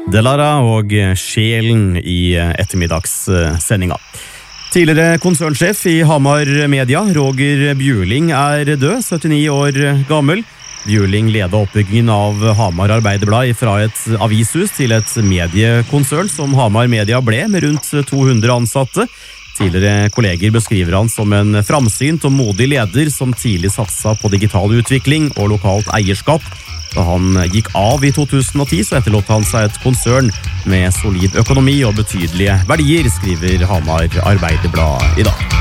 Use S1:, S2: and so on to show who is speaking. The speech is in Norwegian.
S1: Delara og sjelen i ettermiddagssendinga. Tidligere konsernsjef i Hamar Media, Roger Bjuling, død, 79 år gammel. Bjuling ledet oppbyggingen av Hamar Arbeiderblad fra et avishus til et mediekonsern som Hamar Media ble, med rundt 200 ansatte. Tidligere kolleger beskriver han som en framsynt og modig leder som tidlig satset på digital utvikling og lokalt eierskap. Da han gikk av i 2010, så etterlot han seg et konsern med solid økonomi og betydelige verdier, skriver Hamar Arbeiderblad i dag.